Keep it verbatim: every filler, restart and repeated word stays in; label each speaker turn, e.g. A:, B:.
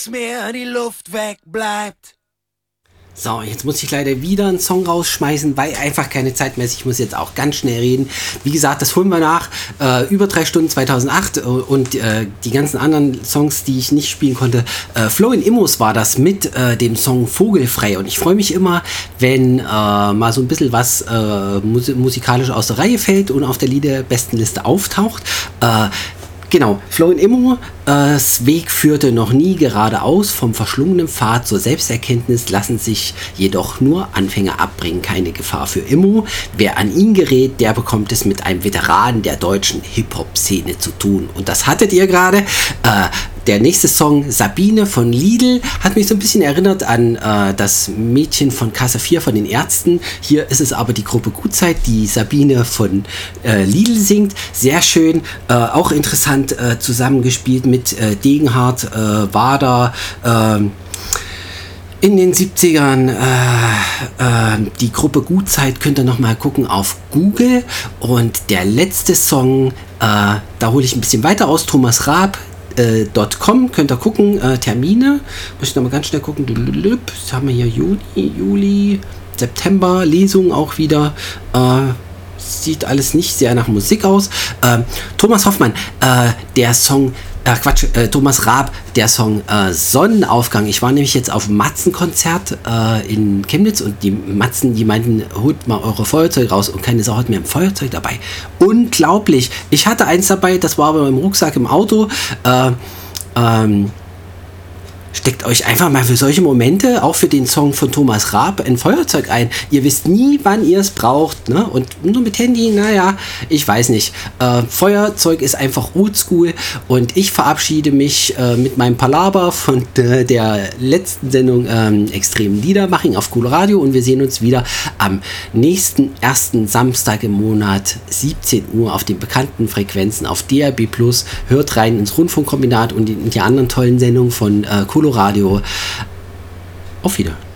A: mir die Luft wegbleibt.
B: So, jetzt muss ich leider wieder einen Song rausschmeißen, weil einfach keine Zeit mehr ist. Ich muss jetzt auch ganz schnell reden. Wie gesagt, das holen wir nach. Äh, über drei Stunden zweitausendacht äh, und äh, die ganzen anderen Songs, die ich nicht spielen konnte. Äh, Flowin' Immos war das mit äh, dem Song Vogelfrei. Und ich freue mich immer, wenn äh, mal so ein bisschen was äh, mus- musikalisch aus der Reihe fällt und auf der Liederbestenliste auftaucht. Äh, Genau, Flowin' Immo, äh, das Weg führte noch nie geradeaus, vom verschlungenen Pfad zur Selbsterkenntnis lassen sich jedoch nur Anfänger abbringen, keine Gefahr für Immo. Wer an ihn gerät, der bekommt es mit einem Veteran der deutschen Hip-Hop-Szene zu tun. Und das hattet ihr gerade. Äh, Der nächste Song, Sabine von Lidl, hat mich so ein bisschen erinnert an äh, das Mädchen von Kasse vier von den Ärzten. Hier ist es aber die Gruppe Gutzeit, die Sabine von äh, Lidl singt. Sehr schön, äh, auch interessant äh, zusammengespielt mit äh, Degenhardt, äh, Wader, äh, in den siebzigern. Äh, äh, die Gruppe Gutzeit könnt ihr nochmal gucken auf Google. Und der letzte Song, äh, da hole ich ein bisschen weiter aus, Thomas Raab, Äh, .com, könnt ihr gucken, äh, Termine, muss ich noch mal ganz schnell gucken, das haben wir hier Juni, Juli, September, Lesungen auch wieder, äh, sieht alles nicht sehr nach Musik aus. äh, Thomas Hoffmann, äh, der Song, äh, Quatsch, äh, Thomas Raab, der Song äh, Sonnenaufgang. Ich war nämlich jetzt auf dem Matzen-Konzert äh, in Chemnitz und die Matzen, die meinten, holt mal eure Feuerzeug raus und keine Sau hat mir ein Feuerzeug dabei. Unglaublich. Ich hatte eins dabei, das war aber im Rucksack im Auto. Äh, ähm, Steckt euch einfach mal für solche Momente, auch für den Song von Thomas Raab, ein Feuerzeug ein. Ihr wisst nie, wann ihr es braucht. Ne? Und nur mit Handy, naja, ich weiß nicht. Äh, Feuerzeug ist einfach oldschool. Und ich verabschiede mich äh, mit meinem Palaber von äh, der letzten Sendung ähm, Extrem Liedermaching auf Cool Radio. Und wir sehen uns wieder am nächsten ersten Samstag im Monat, siebzehn Uhr, auf den bekannten Frequenzen auf D R B plus. Hört rein ins Rundfunkkombinat und die, die anderen tollen Sendungen von äh, Cool Radio. Auf Wiedersehen.